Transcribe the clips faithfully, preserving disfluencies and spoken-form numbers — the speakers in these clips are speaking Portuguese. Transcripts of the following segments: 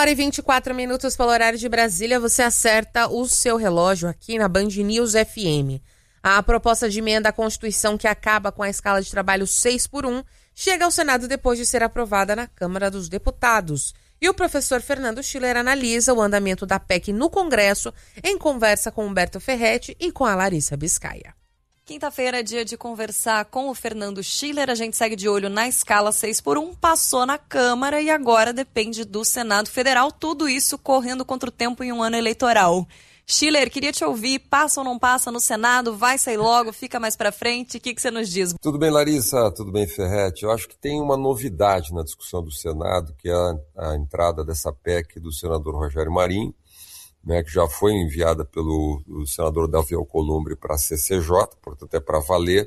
hora e vinte e quatro minutos pelo horário de Brasília, você acerta o seu relógio aqui na Band News F M. A proposta de emenda à Constituição que acaba com a escala de trabalho seis por um chega ao Senado depois de ser aprovada na Câmara dos Deputados. E o professor Fernando Schiller analisa o andamento da P E C no Congresso em conversa com Humberto Ferretti e com a Larissa Biscaia. Quinta-feira é dia de conversar com o Fernando Schiller. A gente segue de olho na escala seis por um, passou na Câmara e agora depende do Senado Federal. Tudo isso correndo contra o tempo em um ano eleitoral. Schiller, queria te ouvir, passa ou não passa no Senado, vai sair logo, fica mais pra frente, o que, que você nos diz? Tudo bem, Larissa, tudo bem, Ferretti. Eu acho que tem uma novidade na discussão do Senado, que é a, a entrada dessa P E C do senador Rogério Marinho, né, que já foi enviada pelo o senador Davi Alcolumbre para a C C J, portanto é para valer,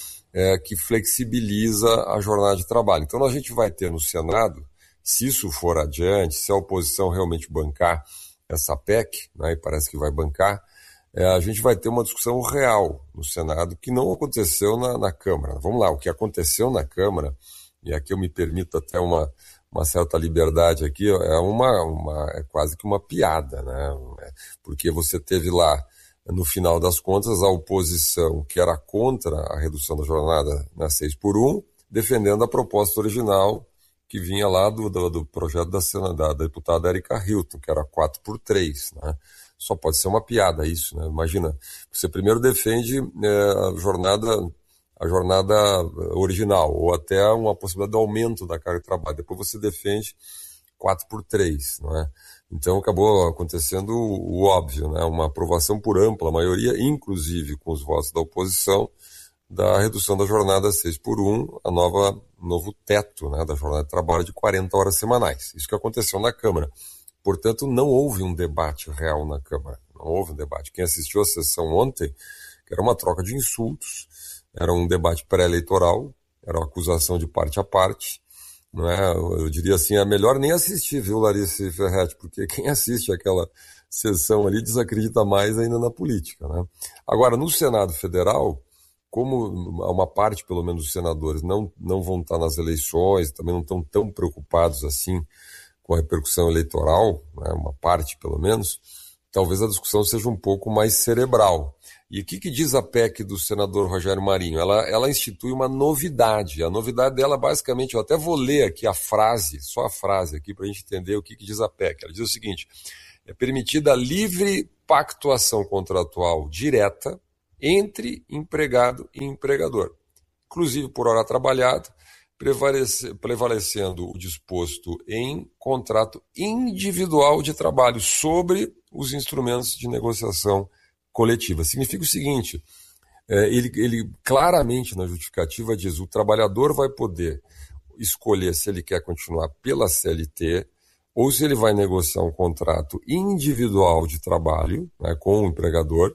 é, que flexibiliza a jornada de trabalho. Então a gente vai ter no Senado, se isso for adiante, se a oposição realmente bancar essa P E C, né, e parece que vai bancar, é, a gente vai ter uma discussão real no Senado que não aconteceu na, na Câmara. Vamos lá, o que aconteceu na Câmara, e aqui eu me permito até uma, uma certa liberdade aqui, é, uma, uma, é quase que uma piada, né? Porque você teve lá, no final das contas, a oposição que era contra a redução da jornada na seis por um, defendendo a proposta original que vinha lá do, do, do projeto da, da, da deputada Erika Hilton, que era quatro por três, né? Só pode ser uma piada isso, né? Imagina, você primeiro defende é, a jornada a jornada original, ou até uma possibilidade de aumento da carga de trabalho, depois você defende quatro por três, não é? Então acabou acontecendo o, o óbvio, né? Uma aprovação por ampla maioria, inclusive com os votos da oposição, da redução da jornada seis por um, a nova novo teto, né, da jornada de trabalho de quarenta horas semanais. Isso que aconteceu na Câmara. Portanto, não houve um debate real na Câmara. Não houve um debate. Quem assistiu à sessão ontem, que era uma troca de insultos, era um debate pré-eleitoral, era uma acusação de parte a parte, não é? Eu diria assim, é melhor nem assistir, viu, Larissa e Ferretti, porque quem assiste aquela sessão ali desacredita mais ainda na política, né? Agora, no Senado Federal, como uma parte, pelo menos, dos senadores não, não vão estar nas eleições, também não estão tão preocupados assim com a repercussão eleitoral, né, uma parte, pelo menos, talvez a discussão seja um pouco mais cerebral. E o que, que diz a P E C do senador Rogério Marinho? Ela, ela institui uma novidade. A novidade dela, basicamente, eu até vou ler aqui a frase, só a frase aqui, para a gente entender o que, que diz a P E C. Ela diz o seguinte: é permitida a livre pactuação contratual direta entre empregado e empregador, inclusive por hora trabalhada, prevalece, prevalecendo o disposto em contrato individual de trabalho sobre os instrumentos de negociação coletiva. Significa o seguinte, é, ele, ele claramente na justificativa diz: o trabalhador vai poder escolher se ele quer continuar pela C L T ou se ele vai negociar um contrato individual de trabalho, né, com o empregador,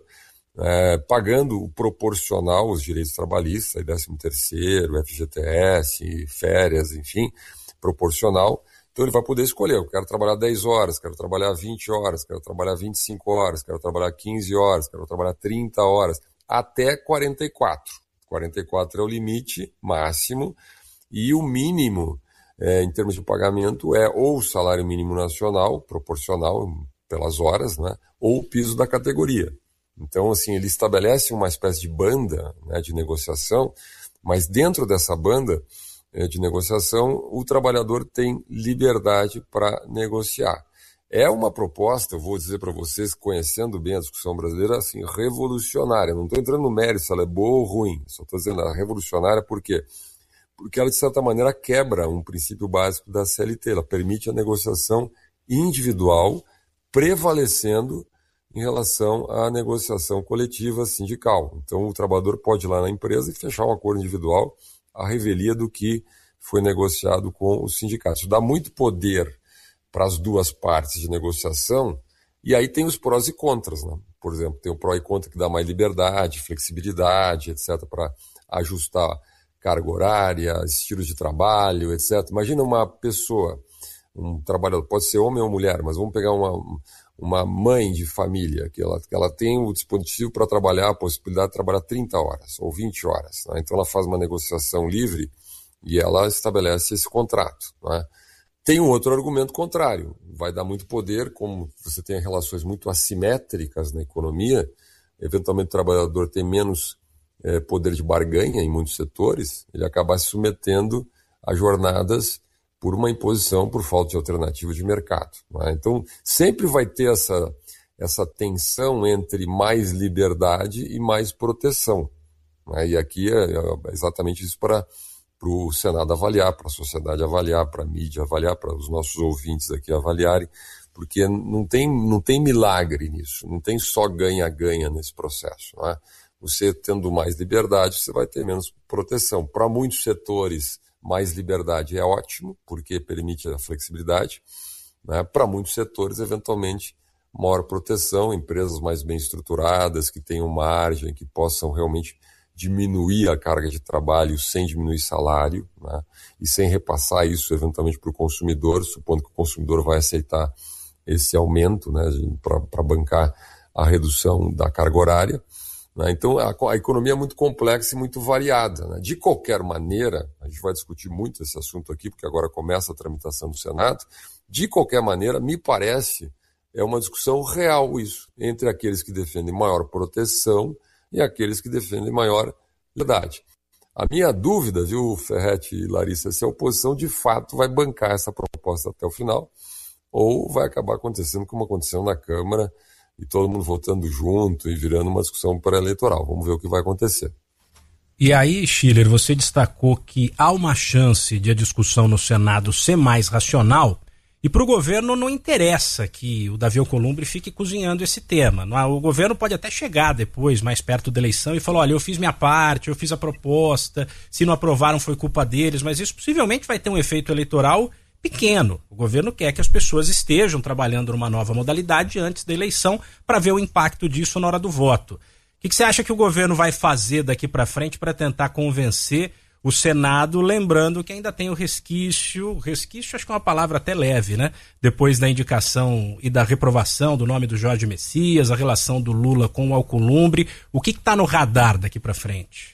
É, pagando o proporcional aos direitos trabalhistas, décimo terceiro, F G T S, férias, enfim, proporcional. Então ele vai poder escolher: eu quero trabalhar dez horas, quero trabalhar vinte horas, quero trabalhar vinte e cinco horas, quero trabalhar quinze horas, quero trabalhar trinta horas, até quarenta e quatro. quarenta e quatro é o limite máximo, e o mínimo, é, em termos de pagamento, é ou o salário mínimo nacional, proporcional pelas horas, né, ou o piso da categoria. Então, assim, ele estabelece uma espécie de banda, né, de negociação, mas dentro dessa banda eh, de negociação, o trabalhador tem liberdade para negociar. É uma proposta, eu vou dizer para vocês, conhecendo bem a discussão brasileira, assim, revolucionária. Não estou entrando no mérito se ela é boa ou ruim, só estou dizendo ela é revolucionária por quê? Porque ela, de certa maneira, quebra um princípio básico da C L T. Ela permite a negociação individual, prevalecendo em relação à negociação coletiva sindical. Então, o trabalhador pode ir lá na empresa e fechar um acordo individual à revelia do que foi negociado com os sindicatos. Isso dá muito poder para as duas partes de negociação, e aí tem os prós e contras, né? Por exemplo, tem o pró e contra que dá mais liberdade, flexibilidade, etcétera, para ajustar carga horária, estilos de trabalho, etcétera. Imagina uma pessoa, um trabalhador, pode ser homem ou mulher, mas vamos pegar uma... uma mãe de família, que ela, que ela tem o dispositivo para trabalhar, a possibilidade de trabalhar trinta horas ou vinte horas, né? Então ela faz uma negociação livre e ela estabelece esse contrato, né? Tem um outro argumento contrário, vai dar muito poder, como você tem relações muito assimétricas na economia, eventualmente o trabalhador tem menos é, poder de barganha em muitos setores, ele acaba se submetendo a jornadas por uma imposição, por falta de alternativa de mercado. Né? Então, sempre vai ter essa, essa tensão entre mais liberdade e mais proteção. Né? E aqui é, é exatamente isso para o Senado avaliar, para a sociedade avaliar, para a mídia avaliar, para os nossos ouvintes aqui avaliarem, porque não tem, não tem milagre nisso, não tem só ganha-ganha nesse processo. Né? Você tendo mais liberdade, você vai ter menos proteção. Para muitos setores, mais liberdade é ótimo, porque permite a flexibilidade. Né? Para muitos setores, eventualmente, maior proteção, empresas mais bem estruturadas, que tenham margem, que possam realmente diminuir a carga de trabalho sem diminuir salário, né? E sem repassar isso, eventualmente, para o consumidor, supondo que o consumidor vai aceitar esse aumento, né, para bancar a redução da carga horária. Né? Então, a, a economia é muito complexa e muito variada. Né? De qualquer maneira, a gente vai discutir muito esse assunto aqui, porque agora começa a tramitação do Senado, de qualquer maneira, me parece, é uma discussão real isso, entre aqueles que defendem maior proteção e aqueles que defendem maior liberdade. A minha dúvida, viu, Ferretti e Larissa, é se a oposição de fato vai bancar essa proposta até o final, ou vai acabar acontecendo como aconteceu na Câmara, e todo mundo votando junto e virando uma discussão pré-eleitoral. Vamos ver o que vai acontecer. E aí, Schiller, você destacou que há uma chance de a discussão no Senado ser mais racional, e para o governo não interessa que o Davi Alcolumbre fique cozinhando esse tema. O governo pode até chegar depois, mais perto da eleição, e falar, olha, eu fiz minha parte, eu fiz a proposta, se não aprovaram foi culpa deles, mas isso possivelmente vai ter um efeito eleitoral pequeno. O governo quer que as pessoas estejam trabalhando numa nova modalidade antes da eleição para ver o impacto disso na hora do voto. O que, que você acha que o governo vai fazer daqui para frente para tentar convencer o Senado, lembrando que ainda tem o resquício, resquício acho que é uma palavra até leve, né? Depois da indicação e da reprovação do nome do Jorge Messias, a relação do Lula com o Alcolumbre, o que está no radar daqui para frente?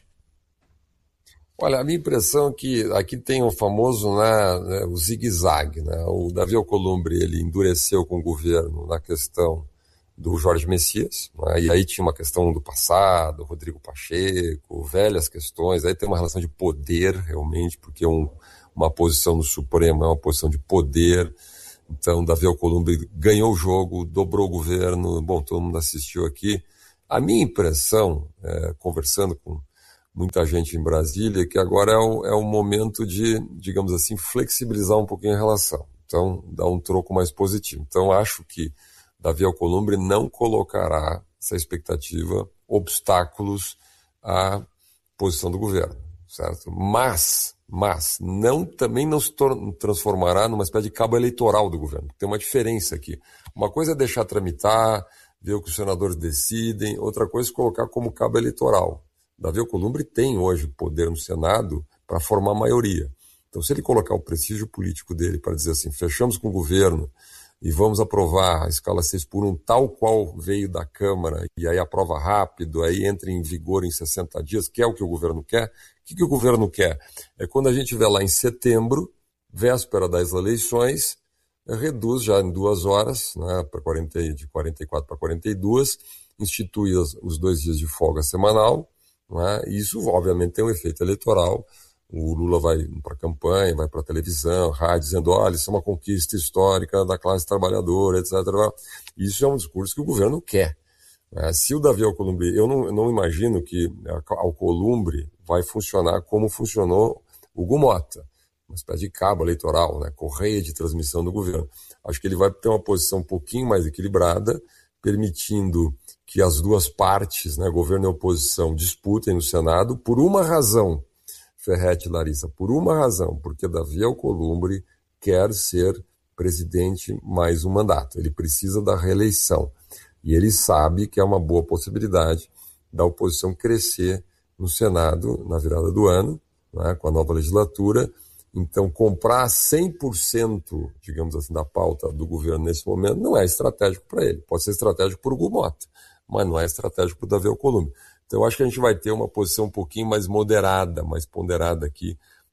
Olha, a minha impressão é que aqui tem o famoso, né, o zigue-zague, né? O Davi Alcolumbre, ele endureceu com o governo na questão do Jorge Messias, né? E aí tinha uma questão do passado, Rodrigo Pacheco, velhas questões, aí tem uma relação de poder realmente, porque um, uma posição no Supremo é uma posição de poder. Então Davi Alcolumbre ganhou o jogo, dobrou o governo, bom, todo mundo assistiu aqui. A minha impressão, é, conversando com muita gente em Brasília, é que agora é o, é o momento de, digamos assim, flexibilizar um pouquinho a relação, então dar um troco mais positivo. Então acho que Davi Alcolumbre não colocará essa expectativa obstáculos à posição do governo, certo? Mas, mas não, também não se transformará numa espécie de cabo eleitoral do governo. Tem uma diferença aqui. Uma coisa é deixar tramitar, ver o que os senadores decidem, outra coisa é colocar como cabo eleitoral. Davi Alcolumbre tem hoje poder no Senado para formar maioria. Então, se ele colocar o prestígio político dele para dizer assim, fechamos com o governo e vamos aprovar a escala seis por um tal qual veio da Câmara, e aí aprova rápido, aí entra em vigor em sessenta dias, que é o que o governo quer. O que, que o governo quer? É quando a gente estiver lá em setembro, véspera das eleições, reduz já em duas horas, né, para quarenta, de quarenta e quatro para quarenta e dois, institui os, os dois dias de folga semanal, né, e isso obviamente tem um efeito eleitoral. O Lula vai para a campanha, vai para a televisão, rádio, dizendo, olha, isso é uma conquista histórica da classe trabalhadora, etcétera. Isso é um discurso que o governo quer. Né? Se o Davi Alcolumbre, eu não, eu não imagino que Alcolumbre vai funcionar como funcionou o Hugo Mota, uma espécie de cabo eleitoral, né? Correia de transmissão do governo. Acho que ele vai ter uma posição um pouquinho mais equilibrada, permitindo que as duas partes, né, governo e oposição, disputem no Senado por uma razão, Ferretti e Larissa, por uma razão, porque Davi Alcolumbre quer ser presidente mais um mandato. Ele precisa da reeleição. E ele sabe que é uma boa possibilidade da oposição crescer no Senado na virada do ano, né, com a nova legislatura. Então, comprar cem por cento, digamos assim, da pauta do governo nesse momento não é estratégico para ele. Pode ser estratégico para o Hugo Mota, mas não é estratégico para o Davi Alcolumbre. Então, eu acho que a gente vai ter uma posição um pouquinho mais moderada, mais ponderada aqui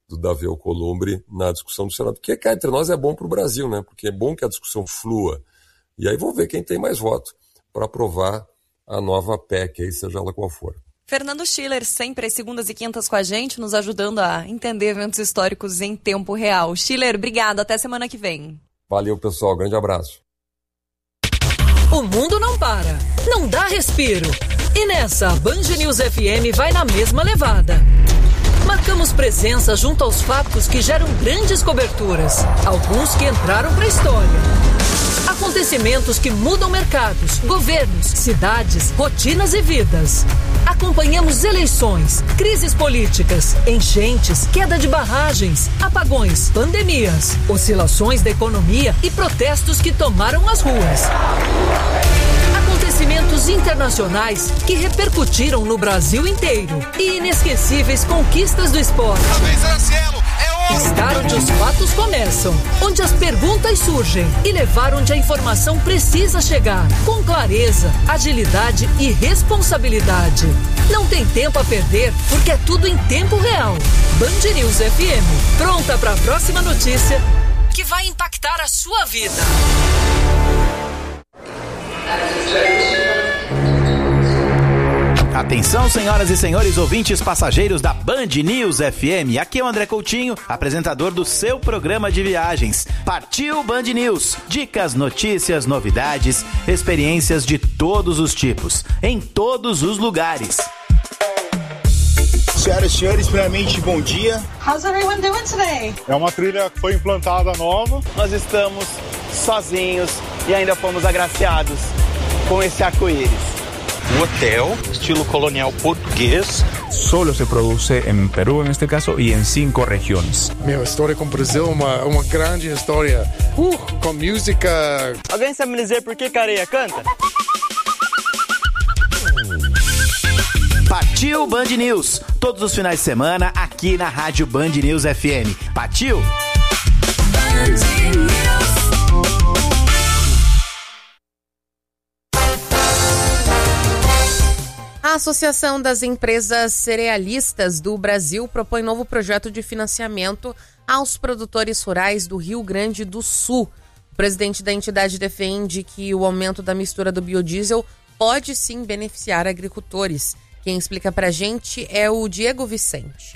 do Davi Alcolumbre na discussão do Senado, que cá entre nós é bom para o Brasil, né? Porque é bom que a discussão flua. E aí vamos ver quem tem mais voto para aprovar a nova P E C, aí, seja ela qual for. Fernando Schiller, sempre às segundas e quintas com a gente, nos ajudando a entender eventos históricos em tempo real. Schiller, obrigado, até semana que vem. Valeu, pessoal, grande abraço. O mundo não para, não dá respiro. E nessa, a Band News F M vai na mesma levada. Marcamos presença junto aos fatos que geram grandes coberturas, alguns que entraram para a história. Acontecimentos que mudam mercados, governos, cidades, rotinas e vidas. Acompanhamos eleições, crises políticas, enchentes, queda de barragens, apagões, pandemias, oscilações da economia e protestos que tomaram as ruas. Acontecimentos internacionais que repercutiram no Brasil inteiro e inesquecíveis conquistas do esporte. Estar onde os fatos começam, onde as perguntas surgem e levar onde a informação precisa chegar, com clareza, agilidade e responsabilidade. Não tem tempo a perder, porque é tudo em tempo real. Band News F M, pronta para a próxima notícia que vai impactar a sua vida. Atenção, senhoras e senhores ouvintes passageiros da Band News F M. Aqui é o André Coutinho, apresentador do seu programa de viagens. Partiu Band News. Dicas, notícias, novidades, experiências de todos os tipos, em todos os lugares. Senhoras e senhores, primeiramente, bom dia. How's everyone doing today? É uma trilha que foi implantada nova. Nós estamos sozinhos e ainda fomos agraciados com esse arco-íris. Um hotel, estilo colonial português. Solo se produce em Peru, en este caso, e em cinco regiões. Minha história com o Brasil é uma, uma grande história. Uh, com música. Alguém sabe me dizer por que Careia canta? Partiu Band News. Todos os finais de semana aqui na Rádio Band News F M. Partiu? Band News. A Associação das Empresas Cerealistas do Brasil propõe novo projeto de financiamento aos produtores rurais do Rio Grande do Sul. O presidente da entidade defende que o aumento da mistura do biodiesel pode sim beneficiar agricultores. Quem explica pra gente é o Diego Vicente.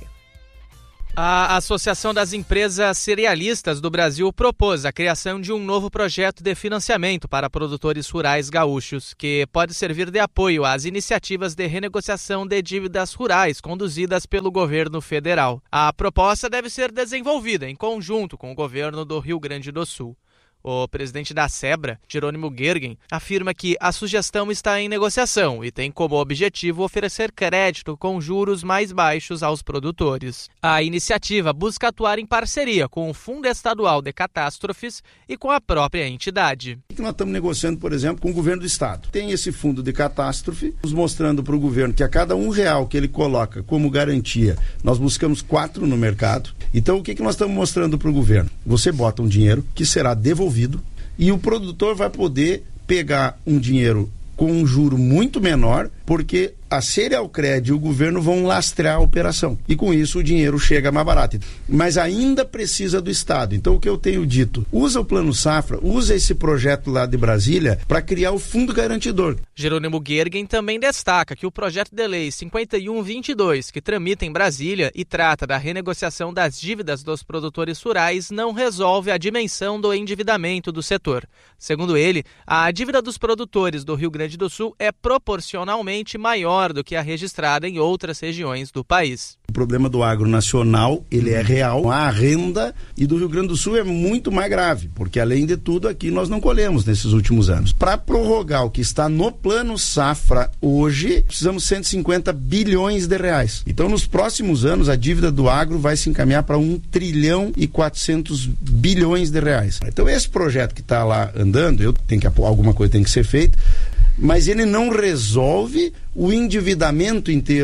A Associação das Empresas Cerealistas do Brasil propôs a criação de um novo projeto de financiamento para produtores rurais gaúchos, que pode servir de apoio às iniciativas de renegociação de dívidas rurais conduzidas pelo governo federal. A proposta deve ser desenvolvida em conjunto com o governo do Rio Grande do Sul. O presidente da SEBRA, Jerônimo Gergen, afirma que a sugestão está em negociação e tem como objetivo oferecer crédito com juros mais baixos aos produtores. A iniciativa busca atuar em parceria com o Fundo Estadual de Catástrofes e com a própria entidade. Nós estamos negociando, por exemplo, com o governo do estado. Tem esse fundo de catástrofe, nos mostrando para o governo que a cada um real que ele coloca como garantia, nós buscamos quatro no mercado. Então, o que, que nós estamos mostrando para o governo? Você bota um dinheiro que será devolvido e o produtor vai poder pegar um dinheiro com um juro muito menor, porque a Cerealcred e o governo vão lastrear a operação. E com isso o dinheiro chega mais barato. Mas ainda precisa do Estado. Então o que eu tenho dito, usa o Plano Safra, usa esse projeto lá de Brasília para criar o Fundo Garantidor. Jerônimo Gergen também destaca que o projeto de lei cinquenta e um vinte e dois, que tramita em Brasília e trata da renegociação das dívidas dos produtores rurais, não resolve a dimensão do endividamento do setor. Segundo ele, a dívida dos produtores do Rio Grande do Sul é proporcionalmente maior do que a registrada em outras regiões do país. O problema do agro nacional, ele é real, a renda, e do Rio Grande do Sul é muito mais grave, porque além de tudo aqui nós não colhemos nesses últimos anos. Para prorrogar o que está no Plano Safra hoje, precisamos de cento e cinquenta bilhões de reais. Então nos próximos anos a dívida do agro vai se encaminhar para um trilhão e quatrocentos bilhões de reais. Então esse projeto que está lá andando, eu tenho que alguma coisa tem que ser feita, mas ele não resolve o endividamento inteiro.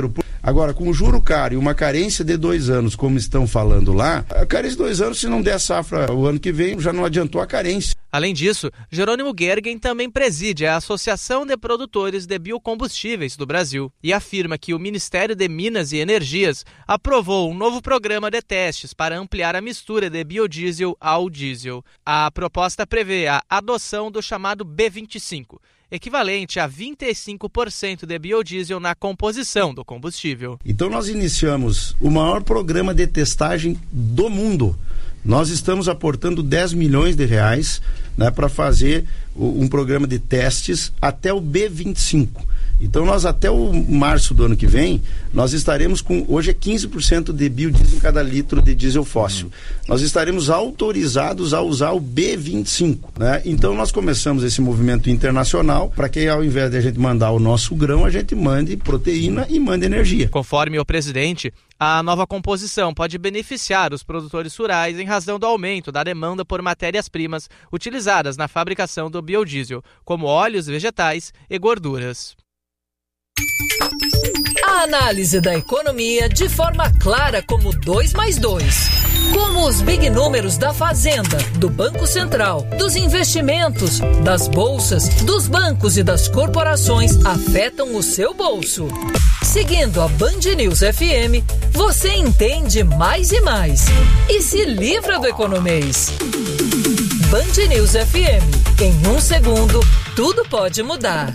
Agora, com o juro caro e uma carência de dois anos, como estão falando lá, a carência de dois anos, se não der safra o ano que vem, já não adiantou a carência. Além disso, Jerônimo Gergen também preside a Associação de Produtores de Biocombustíveis do Brasil e afirma que o Ministério de Minas e Energias aprovou um novo programa de testes para ampliar a mistura de biodiesel ao diesel. A proposta prevê a adoção do chamado B vinte e cinco, equivalente a vinte e cinco por cento de biodiesel na composição do combustível. Então nós iniciamos o maior programa de testagem do mundo. Nós estamos aportando dez milhões de reais, né, para fazer o, um programa de testes até o B vinte e cinco. Então nós até o março do ano que vem, nós estaremos com, hoje é quinze por cento de biodiesel em cada litro de diesel fóssil. Uhum. Nós estaremos autorizados a usar o B vinte e cinco, né? Então nós começamos esse movimento internacional para que ao invés de a gente mandar o nosso grão, a gente mande proteína e mande energia. Conforme o presidente, a nova composição pode beneficiar os produtores rurais em razão do aumento da demanda por matérias-primas utilizadas na fabricação do biodiesel, como óleos vegetais e gorduras. A análise da economia de forma clara como dois mais dois. Como os big números da Fazenda, do Banco Central, dos investimentos, das bolsas, dos bancos e das corporações afetam o seu bolso. Seguindo a Band News F M, você entende mais e mais e se livra do economês. Band News F M. Em um segundo, tudo pode mudar.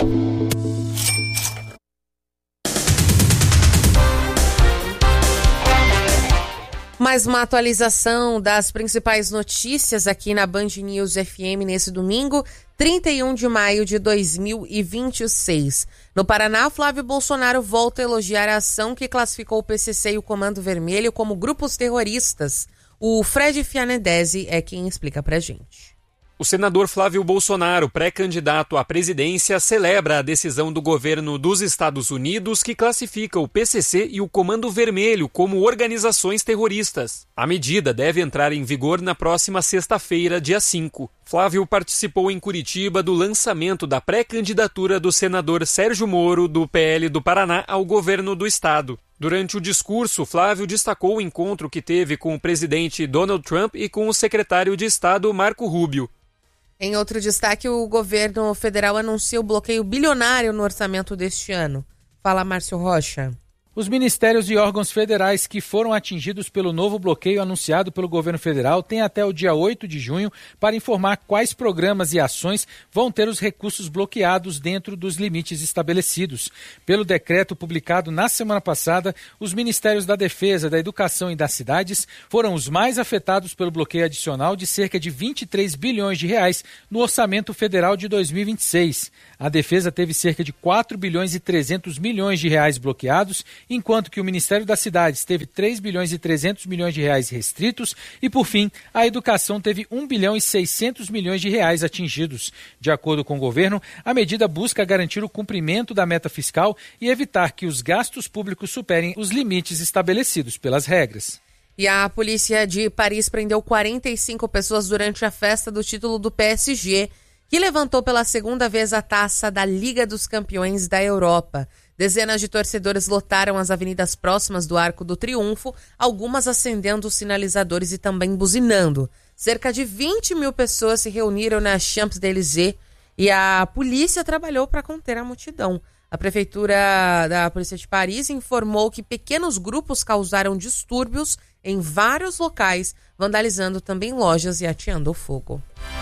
Mais uma atualização das principais notícias aqui na Band News F M nesse domingo, trinta e um de maio de dois mil e vinte e seis. No Paraná, Flávio Bolsonaro volta a elogiar a ação que classificou o P C C e o Comando Vermelho como grupos terroristas. O Fred Fianedesi é quem explica pra gente. O senador Flávio Bolsonaro, pré-candidato à presidência, celebra a decisão do governo dos Estados Unidos que classifica o P C C e o Comando Vermelho como organizações terroristas. A medida deve entrar em vigor na próxima sexta-feira, dia cinco. Flávio participou em Curitiba do lançamento da pré-candidatura do senador Sérgio Moro, do P L do Paraná, ao governo do estado. Durante o discurso, Flávio destacou o encontro que teve com o presidente Donald Trump e com o secretário de Estado Marco Rubio. Em outro destaque, o governo federal anuncia o bloqueio bilionário no orçamento deste ano. Fala, Márcio Rocha. Os ministérios e órgãos federais que foram atingidos pelo novo bloqueio anunciado pelo governo federal têm até o dia oito de junho para informar quais programas e ações vão ter os recursos bloqueados dentro dos limites estabelecidos. Pelo decreto publicado na semana passada, os ministérios da Defesa, da Educação e das Cidades foram os mais afetados pelo bloqueio adicional de cerca de vinte e três bilhões de reais no orçamento federal de dois mil e vinte e seis. A Defesa teve cerca de quatro bilhões e trezentos milhões de reais bloqueados, enquanto que o Ministério das Cidades teve três bilhões e trezentos milhões de reais restritos e, por fim, a Educação teve um bilhão e seiscentos milhões de reais atingidos. De acordo com o governo, a medida busca garantir o cumprimento da meta fiscal e evitar que os gastos públicos superem os limites estabelecidos pelas regras. E a polícia de Paris prendeu quarenta e cinco pessoas durante a festa do título do P S G, que levantou pela segunda vez a taça da Liga dos Campeões da Europa. Dezenas de torcedores lotaram as avenidas próximas do Arco do Triunfo, algumas acendendo sinalizadores e também buzinando. Cerca de vinte mil pessoas se reuniram na Champs-Élysées e a polícia trabalhou para conter a multidão. A prefeitura da Polícia de Paris informou que pequenos grupos causaram distúrbios em vários locais, vandalizando também lojas e ateando fogo.